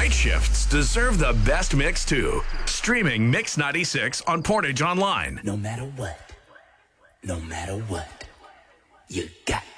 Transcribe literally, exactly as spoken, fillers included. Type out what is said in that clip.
night shifts deserve the best mix too. Streaming Mix ninety-six on Portage Online. No matter what, no matter what, you got